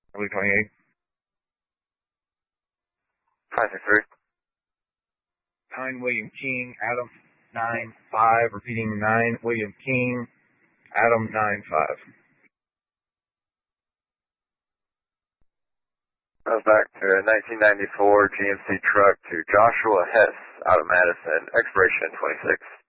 Early 28. 563. 9 William King, Adam 9-5, repeating 9 William King, Adam 9-5. I was back to a 1994 GMC truck to Joshua Hess out of Madison, expiration 26.